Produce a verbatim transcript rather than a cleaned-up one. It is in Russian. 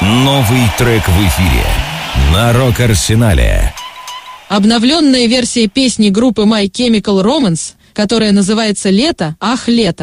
Новый трек в эфире на Рок-Арсенале. Обновленная версия песни группы My Chemical Romance, которая называется «Лето, ах, лето».